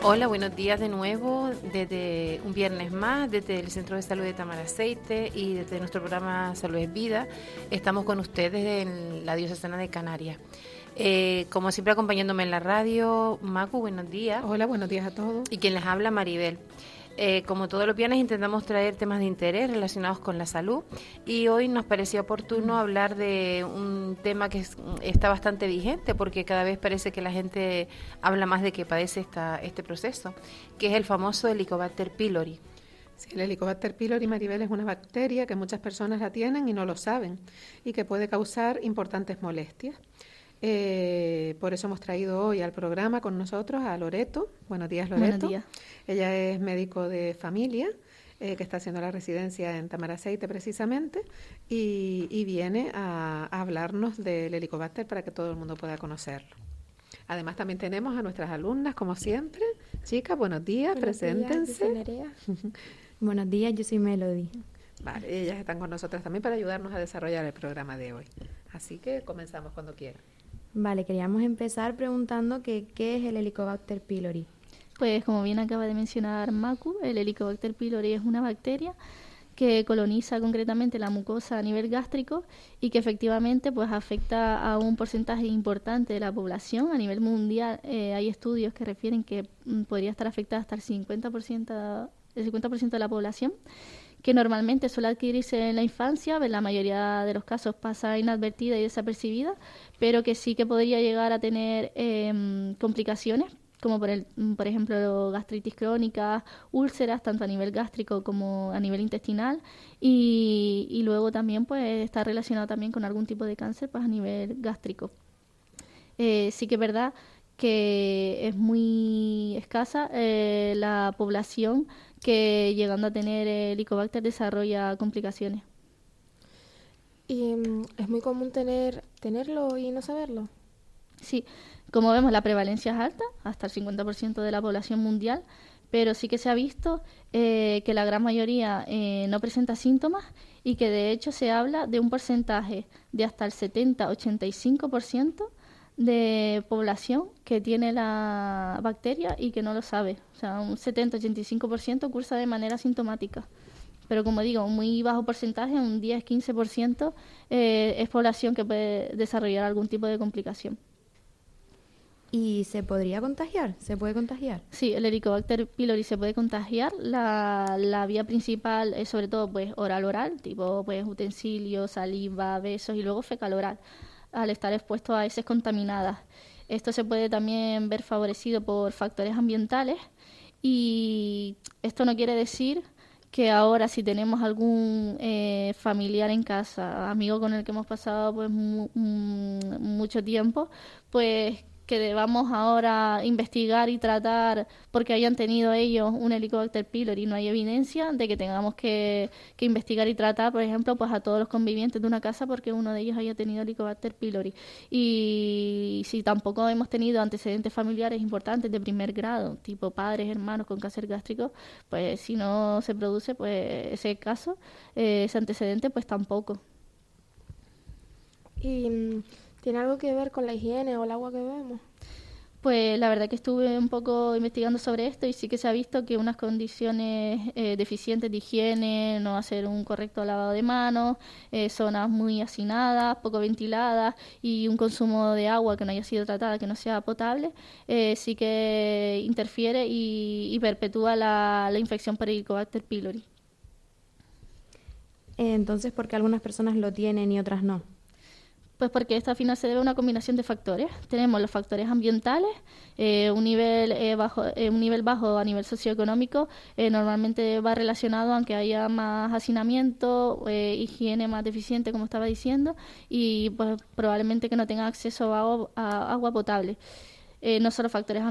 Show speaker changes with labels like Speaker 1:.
Speaker 1: Hola, buenos días de nuevo, desde un viernes más, desde el Centro de Salud de Tamaraceite y desde nuestro programa Salud es Vida. Estamos con ustedes en la Diocesana de Canarias. Como siempre, acompañándome en la radio, Macu, buenos días.
Speaker 2: Hola, buenos días a todos.
Speaker 1: Y quien les habla, Maribel. Como todos los viernes, intentamos traer temas de interés relacionados con la salud, y hoy nos pareció oportuno hablar de un tema que está bastante vigente, porque cada vez parece que la gente habla más de que padece este proceso, que es el famoso Helicobacter pylori.
Speaker 2: Sí, el Helicobacter pylori, Maribel, es una bacteria que muchas personas la tienen y no lo saben, y que puede causar importantes molestias. Por eso hemos traído hoy al programa con nosotros a Loreto. Buenos días, Loreto.
Speaker 3: Buenos días.
Speaker 2: Ella es médico de familia, que está haciendo la residencia en Tamaraceite precisamente, y viene a hablarnos del Helicobacter para que todo el mundo pueda conocerlo. Además, también tenemos a nuestras alumnas, como siempre. Chicas, buenos días, preséntense.
Speaker 4: Buenos días, yo soy Nerea.
Speaker 3: Buenos días, yo soy Melody.
Speaker 2: Vale, ellas están con nosotras también para ayudarnos a desarrollar el programa de hoy. Así que comenzamos cuando quieran.
Speaker 3: Vale, queríamos empezar preguntando qué es el Helicobacter pylori.
Speaker 4: Pues como bien acaba de mencionar Macu, el Helicobacter pylori es una bacteria que coloniza concretamente la mucosa a nivel gástrico y que efectivamente pues afecta a un porcentaje importante de la población. A nivel mundial hay estudios que refieren que podría estar afectada hasta el 50% de la población, que normalmente suele adquirirse en la infancia, en la mayoría de los casos pasa inadvertida y desapercibida, pero que sí que podría llegar a tener complicaciones, como por ejemplo gastritis crónica, úlceras, tanto a nivel gástrico como a nivel intestinal, y luego también pues está relacionado también con algún tipo de cáncer pues a nivel gástrico. Sí que es verdad que es muy escasa la población que llegando a tener Helicobacter desarrolla complicaciones.
Speaker 5: ¿Y es muy común tenerlo y no saberlo?
Speaker 4: Sí, como vemos la prevalencia es alta, hasta el 50% de la población mundial, pero sí que se ha visto que la gran mayoría no presenta síntomas y que de hecho se habla de un porcentaje de hasta el 70-85% de población que tiene la bacteria y que no lo sabe. O sea, un 70-85% cursa de manera asintomática. Pero como digo, un muy bajo porcentaje, un 10-15%, es población que puede desarrollar algún tipo de complicación.
Speaker 3: ¿Y se podría contagiar? ¿Se puede contagiar?
Speaker 4: Sí, el Helicobacter pylori se puede contagiar. La vía principal es sobre todo pues oral, tipo pues utensilios, saliva, besos y luego fecal-oral, al estar expuesto a heces contaminadas. Esto se puede también ver favorecido por factores ambientales, y esto no quiere decir que ahora si tenemos algún familiar en casa, amigo con el que hemos pasado pues mucho tiempo, pues que debamos ahora investigar y tratar porque hayan tenido ellos un Helicobacter pylori. No hay evidencia de que tengamos que investigar y tratar, por ejemplo, pues a todos los convivientes de una casa porque uno de ellos haya tenido Helicobacter pylori. Y si tampoco hemos tenido antecedentes familiares importantes de primer grado, tipo padres, hermanos con cáncer gástrico, pues si no se produce pues ese caso, ese antecedente, pues tampoco.
Speaker 5: ¿Y tiene algo que ver con la higiene o el agua que bebemos?
Speaker 4: Pues la verdad que estuve un poco investigando sobre esto y sí que se ha visto que unas condiciones deficientes de higiene, no hacer un correcto lavado de manos, zonas muy hacinadas, poco ventiladas y un consumo de agua que no haya sido tratada, que no sea potable, sí que interfiere y perpetúa la infección por Helicobacter pylori.
Speaker 3: Entonces, ¿por qué algunas personas lo tienen y otras no?
Speaker 4: Pues porque esto al final se debe a una combinación de factores. Tenemos los factores ambientales, un nivel bajo a nivel socioeconómico, normalmente va relacionado aunque haya más hacinamiento, higiene más deficiente, como estaba diciendo, y pues probablemente que no tenga acceso a agua potable. No solo factores